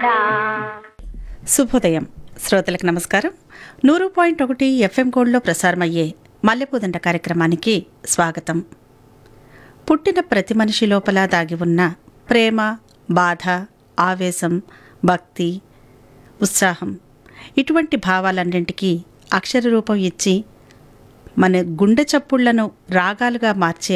శుభోదయం శ్రోతలకు నమస్కారం. 100.1 FM గోల్డ్లో ప్రసారమయ్యే మల్లెపూదండ కార్యక్రమానికి స్వాగతం. పుట్టిన ప్రతి మనిషి లోపల దాగి ఉన్న ప్రేమ, బాధ, ఆవేశం, భక్తి, ఉత్సాహం ఇటువంటి భావాలన్నింటికీ అక్షర రూపం ఇచ్చి మన గుండె చప్పుళ్లను రాగాలుగా మార్చే